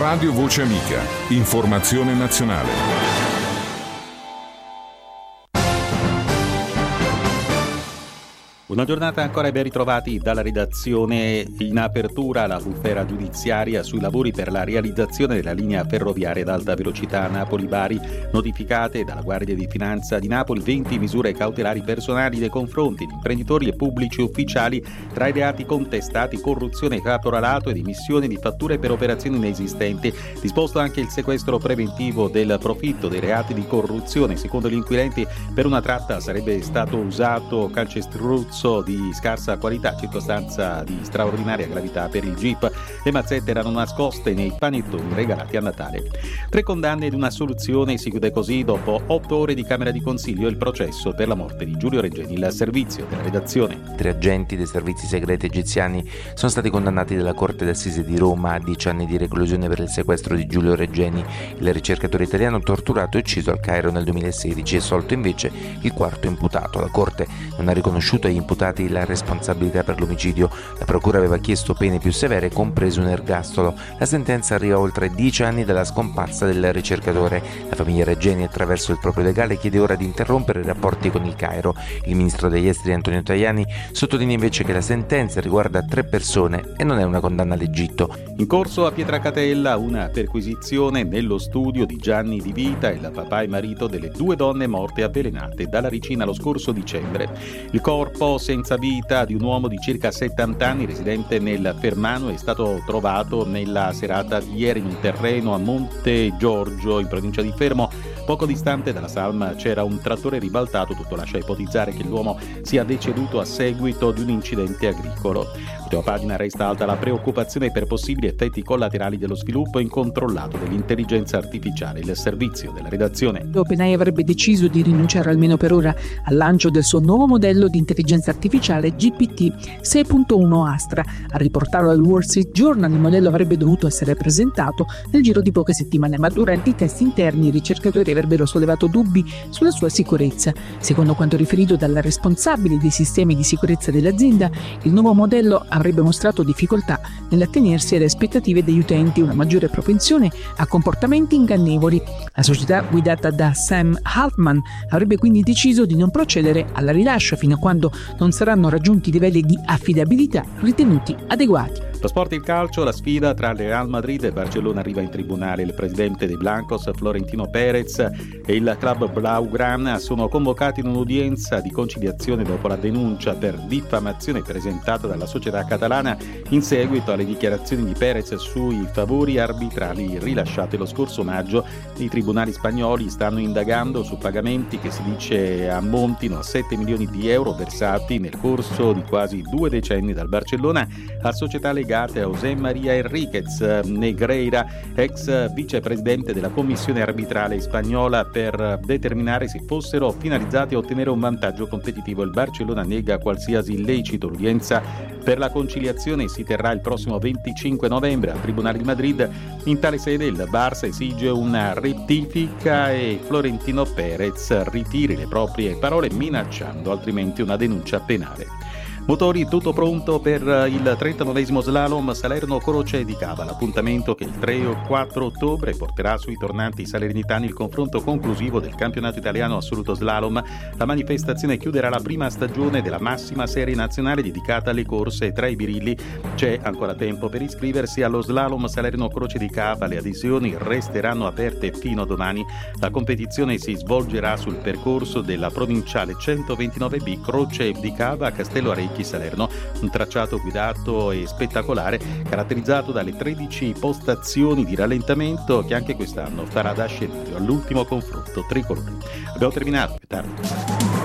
Radio Voce Amica. Informazione nazionale. Una giornata ancora e ben ritrovati dalla redazione. In apertura la bufera giudiziaria sui lavori per la realizzazione della linea ferroviaria ad alta velocità Napoli-Bari. Notificate dalla Guardia di Finanza di Napoli 20 misure cautelari personali nei confronti di imprenditori e pubblici ufficiali. Tra i reati contestati corruzione, caporalato ed emissione di fatture per operazioni inesistenti. Disposto anche il sequestro preventivo del profitto dei reati di corruzione. Secondo gli inquirenti per una tratta sarebbe stato usato calcestruzzo di scarsa qualità, circostanza di straordinaria gravità per il GIP. Le mazzette erano nascoste nei panettoni regalati a Natale. 3 condanne ed una assoluzione. Si chiude così dopo 8 ore di Camera di Consiglio il processo per la morte di Giulio Regeni. Il servizio della redazione. 3 agenti dei servizi segreti egiziani sono stati condannati dalla Corte d'Assise di Roma a 10 anni di reclusione per il sequestro di Giulio Regeni, il ricercatore italiano torturato e ucciso al Cairo nel 2016. È assolto invece il quarto imputato. La Corte non ha riconosciuto agli imputati la responsabilità per l'omicidio. La procura aveva chiesto pene più severe, compreso un ergastolo. La sentenza arriva a oltre 10 anni dalla scomparsa del ricercatore. La famiglia Regeni, attraverso il proprio legale, chiede ora di interrompere i rapporti con il Cairo. Il ministro degli esteri Antonio Tajani sottolinea invece che la sentenza riguarda 3 persone e non è una condanna all'Egitto. In corso a Pietracatella una perquisizione nello studio di Gianni Di Vita, il papà e marito delle 2 donne morte avvelenate dalla ricina lo scorso dicembre. Il corpo senza vita di un uomo di circa 70 anni residente nel Fermano è stato trovato nella serata di ieri in un terreno a Monte Giorgio in provincia di Fermo. Poco distante dalla salma c'era un trattore ribaltato, tutto lascia ipotizzare che l'uomo sia deceduto a seguito di un incidente agricolo. Ultima pagina, resta alta la preoccupazione per possibili effetti collaterali dello sviluppo incontrollato dell'intelligenza artificiale. Il servizio della redazione. OpenAI avrebbe deciso di rinunciare almeno per ora al lancio del suo nuovo modello di intelligenza artificiale GPT 6.1 Astra. A riportarlo al Wall Street Journal, il modello avrebbe dovuto essere presentato nel giro di poche settimane, ma durante i test interni i ricercatori avrebbero sollevato dubbi sulla sua sicurezza. Secondo quanto riferito dalla responsabile dei sistemi di sicurezza dell'azienda, il nuovo modello avrebbe mostrato difficoltà nell'attenersi alle aspettative degli utenti, una maggiore propensione a comportamenti ingannevoli. La società guidata da Sam Altman avrebbe quindi deciso di non procedere al rilascio fino a quando non saranno raggiunti livelli di affidabilità ritenuti adeguati. Lo sport e il calcio, la sfida tra Real Madrid e Barcellona. Arriva in tribunale il presidente dei Blancos, Florentino Perez, e il club Blaugrana sono convocati in un'udienza di conciliazione dopo la denuncia per diffamazione presentata dalla società catalana in seguito alle dichiarazioni di Perez sui favori arbitrali rilasciati lo scorso maggio. I tribunali spagnoli stanno indagando su pagamenti che si dice ammontino a 7 milioni di euro versati nel corso di quasi 2 decenni dal Barcellona a società legate a José María Enríquez Negreira, ex vicepresidente della commissione arbitrale spagnola, per determinare se fossero finalizzati a ottenere un vantaggio competitivo. Il Barcellona nega qualsiasi illecito. L'udienza per la conciliazione si terrà il prossimo 25 novembre al Tribunale di Madrid. In tale sede il Barça esige una rettifica e Florentino Perez ritiri le proprie parole, minacciando altrimenti una denuncia penale. Motori, tutto pronto per il 39esimo slalom Salerno-Croce di Cava. L'appuntamento che il 3 e 4 ottobre porterà sui tornanti salernitani il confronto conclusivo del campionato italiano assoluto slalom. La manifestazione chiuderà la prima stagione della massima serie nazionale dedicata alle corse tra i birilli. C'è ancora tempo per iscriversi allo slalom Salerno-Croce di Cava. Le adesioni resteranno aperte fino a domani. La competizione si svolgerà sul percorso della provinciale 129B Croce di Cava Castello Arecchi Salerno, un tracciato guidato e spettacolare caratterizzato dalle 13 postazioni di rallentamento che anche quest'anno farà da scenario all'ultimo confronto tricolore. Abbiamo terminato, è tardi.